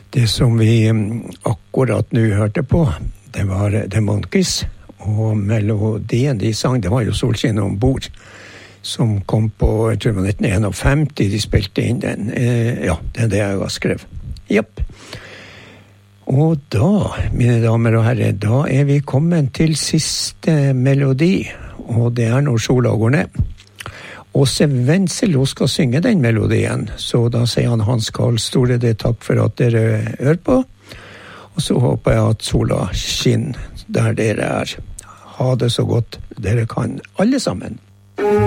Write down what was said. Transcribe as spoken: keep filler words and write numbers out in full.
Det som vi akkurat nå hørte på, det var The Monkees, og melodien de sang, det var jo Solskinn ombord, som kom på, jeg tror det var nitten femtien, de spilte inn den. Eh, ja, det er det jeg har skrevet. Japp. Og da, mine damer og herrer, da er vi kommet til siste melodi, og det er når sola går ned. Åse Wenzel skal synge den melodien, så da sier han Hans Karl Store det takk for at dere hører på, og så håper jeg at sola skinner der dere er. Ha det så godt dere kan, alle sammen.